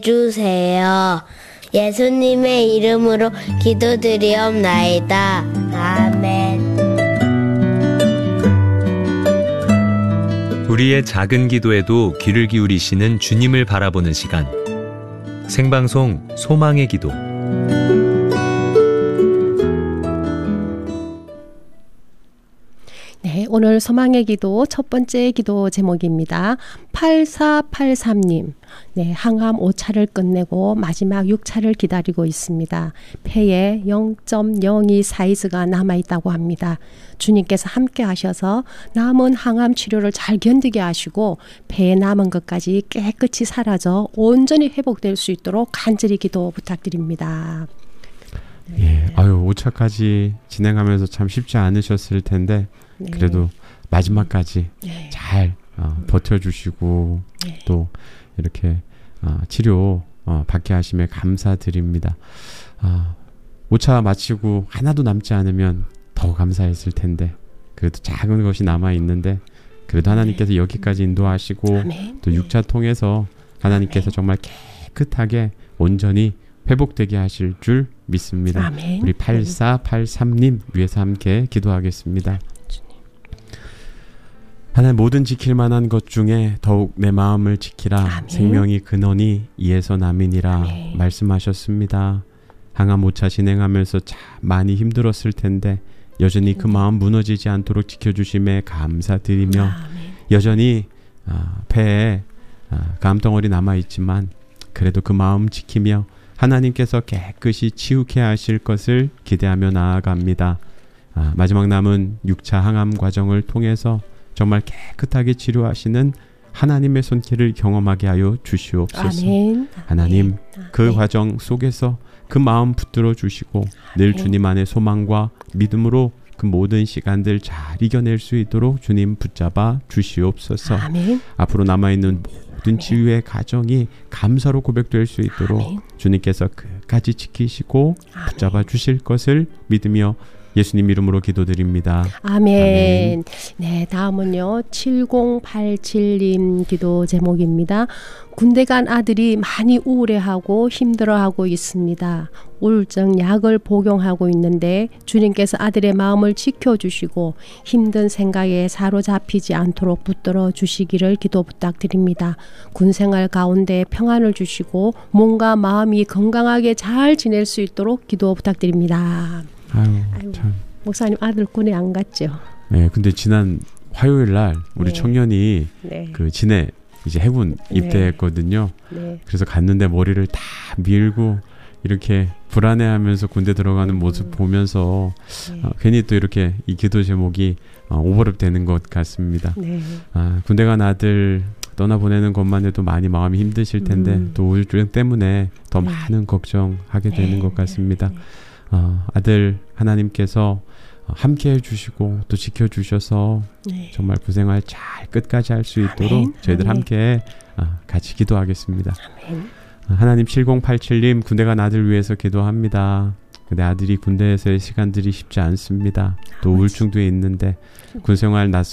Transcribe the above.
주세요. 예수님의 이름으로 기도드리옵나이다. 아멘. 우리의 작은 기도에도 귀를 기울이시는 주님을 바라보는 시간. 생방송 소망의 기도. 네, 오늘 소망의 기도 첫 번째 기도 제목입니다. 8483님, 네, 항암 5차를 끝내고 마지막 6차를 기다리고 있습니다. 폐에 0.02 사이즈가 남아있다고 합니다. 주님께서 함께 하셔서 남은 항암 치료를 잘 견디게 하시고 폐에 남은 것까지 깨끗이 사라져 온전히 회복될 수 있도록 간절히 기도 부탁드립니다. 예, 아유 5차까지 진행하면서 참 쉽지 않으셨을 텐데 네. 그래도 마지막까지 네. 잘 버텨주시고 네. 또 이렇게 치료 받게 하심에 감사드립니다. 5차 마치고 하나도 남지 않으면 더 감사했을 텐데 그래도 작은 것이 남아 있는데 그래도 하나님께서 여기까지 인도하시고 아멘. 또 6차 통해서 하나님께서 정말 깨끗하게 온전히 회복되게 하실 줄 믿습니다. 아멘. 우리 8483님 위해서 함께 기도하겠습니다. 하나님, 모든 지킬 만한 것 중에 더욱 내 마음을 지키라. 아멘. 생명이 근원이 이에서 남이니라. 아멘. 말씀하셨습니다. 항암 5차 진행하면서 참 많이 힘들었을 텐데 여전히 그 마음 무너지지 않도록 지켜주심에 감사드리며 아멘. 여전히 폐에 감덩어리 남아있지만 그래도 그 마음 지키며 하나님께서 깨끗이 치유케 하실 것을 기대하며 나아갑니다. 마지막 남은 6차 항암 과정을 통해서 정말 깨끗하게 치료하시는 하나님의 손길을 경험하게 하여 주시옵소서. 아멘. 하나님, 그 아멘. 과정 속에서 그 마음 붙들어 주시고 늘 주님 안에 소망과 믿음으로 그 모든 시간들 잘 이겨낼 수 있도록 주님 붙잡아 주시옵소서. 아멘. 앞으로 남아있는 모든 치유의 과정이 감사로 고백될 수 있도록 아멘. 주님께서 끝까지 지키시고 아멘. 붙잡아 주실 것을 믿으며 예수님 이름으로 기도드립니다. 아멘. 네, 다음은요. 7087님 기도 제목입니다. 군대 간 아들이 많이 우울해하고 힘들어하고 있습니다. 우울증 약을 복용하고 있는데 주님께서 아들의 마음을 지켜주시고 힘든 생각에 사로잡히지 않도록 붙들어 주시기를 기도 부탁드립니다. 군생활 가운데 평안을 주시고 몸과 마음이 건강하게 잘 지낼 수 있도록 기도 부탁드립니다. 아유, 참. 목사님 아들 군에 안 갔죠? 네, 근데 지난 화요일 날 우리 네. 청년이 네. 그 진해 이제 해군 입대했거든요. 네. 그래서 갔는데 머리를 다 밀고 이렇게 불안해하면서 군대 들어가는 모습 보면서 네. 괜히 또 이렇게 이 기도 제목이 오버랩 되는 것 같습니다. 네. 군대 간 아들 떠나보내는 것만 해도 많이 마음이 힘드실 텐데 또 우울증 때문에 더 네. 많은 걱정하게 되는 것 같습니다. 네. 아들 하나님께서 함께 해주시고 또 지켜주셔서 네. 정말 구생활 잘 끝까지 할 수 있도록 아멘. 저희들 아멘. 함께 같이 기도하겠습니다. 아멘. 하나님, 7087님 군대 간 아들 위해서 기도합니다. 근데 아들이 군대에서의 시간들이 쉽지 않습니다. 또 우울증도 있는데 군생활